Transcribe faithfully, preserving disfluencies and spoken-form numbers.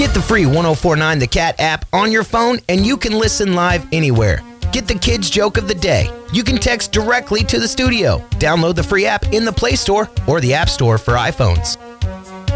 Get the free one oh four point nine The Cat app on your phone and you can listen live anywhere. Get the kids' joke of the day. You can text directly to the studio. Download the free app in the Play Store or the App Store for iPhones.